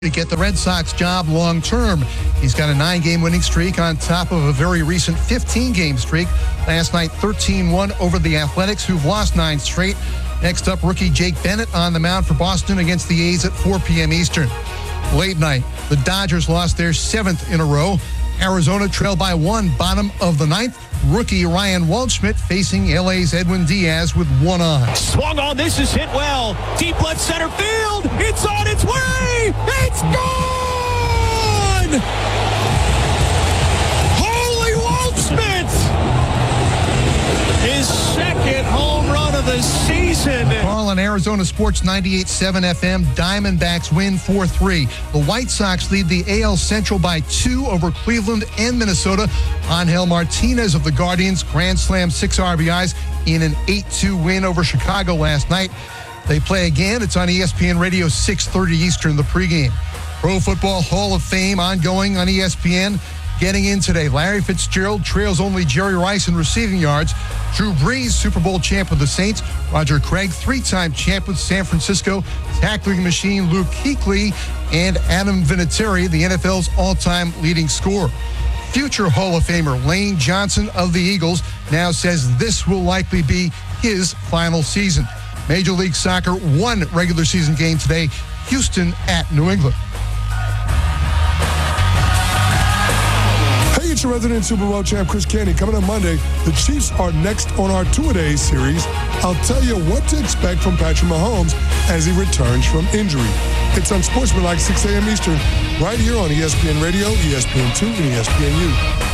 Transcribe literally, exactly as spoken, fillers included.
to get the Red Sox job long term. He's got a nine-game winning streak on top of a very recent fifteen-game streak. Last night, thirteen one over the Athletics, who've lost nine straight. Next up, rookie Jake Bennett on the mound for Boston against the A's at four p.m. Eastern. Late night, the Dodgers lost their seventh in a row. Arizona trailed by one, bottom of the ninth. Rookie Ryan Waldschmidt facing L A's Edwin Diaz with one on. Swung on, this is hit well. Deep left center field. It's on its way. It's gone! Holy Waldschmidt! His second home run of the season. Call on Arizona Sports ninety-eight point seven F M. Diamondbacks win four three. The White Sox lead the A L Central by two over Cleveland and Minnesota. Angel Martinez of the Guardians grand slam six R B Is in an eight two win over Chicago last night. They play again. It's on E S P N Radio, six thirty Eastern, the pregame. Pro Football Hall of Fame ongoing on E S P N. Getting in today, Larry Fitzgerald trails only Jerry Rice in receiving yards. Drew Brees, Super Bowl champ with the Saints. Roger Craig, three-time champ with San Francisco. Tackling machine Luke Kuechly, and Adam Vinatieri, the N F L's all-time leading scorer. Future Hall of Famer Lane Johnson of the Eagles now says this will likely be his final season. Major League Soccer, one regular season game today, Houston at New England. Hey, it's your resident Super Bowl champ, Chris Canty. Coming on Monday, the Chiefs are next on our two-a-days series. I'll tell you what to expect from Patrick Mahomes as he returns from injury. It's on Sportsmanlike, six a.m. Eastern, right here on E S P N Radio, E S P N two, and E S P N U.